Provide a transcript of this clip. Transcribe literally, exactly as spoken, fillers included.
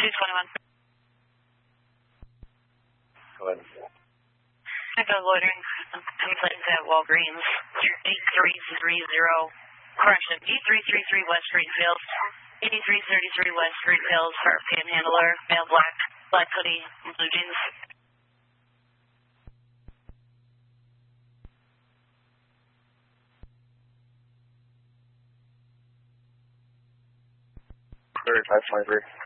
two twenty-one. Go ahead. Echo loitering. Complaints at Walgreens. E three three zero. Correction. E three three three West Greenfield. eighty-three thirty-three West Greenfield. Sharp panhandler. Male black. Black hoodie. Blue jeans. thirty-five twenty-three.